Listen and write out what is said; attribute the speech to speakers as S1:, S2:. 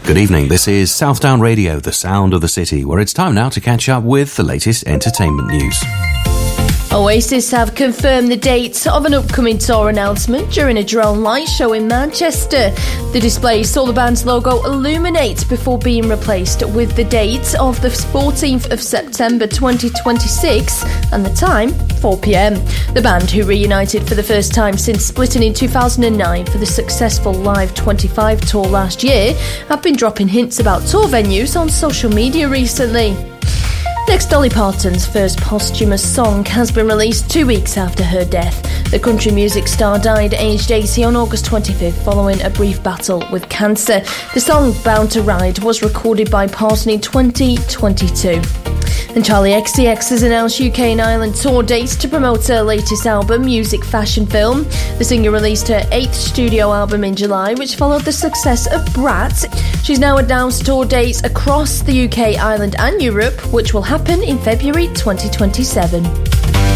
S1: Good evening, this is Southdown Radio, the sound of the city, where it's time now to catch up with the latest entertainment news.
S2: Oasis have confirmed the date of an upcoming tour announcement during a drone light show in Manchester. The display saw the band's logo illuminate before being replaced with the date of the 14th of September 2026 and the time 4 p.m. The band, who reunited for the first time since splitting in 2009 for the successful Live 25 tour last year, have been dropping hints about tour venues on social media recently. Next, Dolly Parton's first posthumous song has been released 2 weeks after her death. The country music star died aged 80 on August 25th following a brief battle with cancer. The song Bound to Ride was recorded by Parton in 2022. And Charlie XCX has announced UK and Ireland tour dates to promote her latest album, Music Fashion Film. The singer released her 8th studio album in July, which followed the success of Brat. She's now announced tour dates across the UK, Ireland and Europe, which will happen in February 2027.